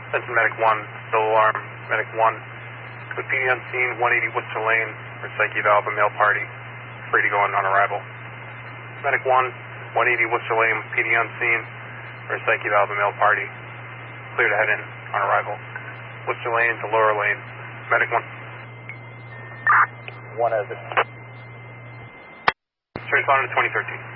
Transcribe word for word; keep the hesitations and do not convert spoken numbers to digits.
Attention Medic one, still alarm. Medic one, with P D on scene, one eighty Worcester Lane, for psyche valve, a male party, free to go in on arrival. Medic one, one eighty Worcester Lane, with P D on scene, for psyche valve, a male party, clear to head in on arrival. Worcester Lane to Lower Lane. Medic one. One has it. Responding to twenty thirteen.